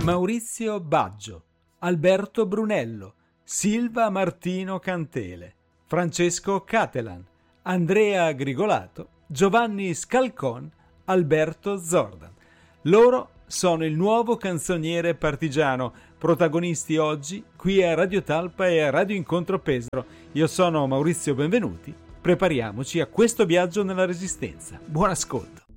Maurizio Baggio, Alberto Brunello, Silva Martino Cantele, Francesco Catelan, Andrea Grigolato, Giovanni Scalcon, Alberto Zordan. Loro sono il nuovo canzoniere partigiano, protagonisti oggi qui a Radio Talpa e a Radio Incontro Pesaro. Io sono Maurizio Benvenuti, prepariamoci a questo viaggio nella Resistenza. Buon ascolto.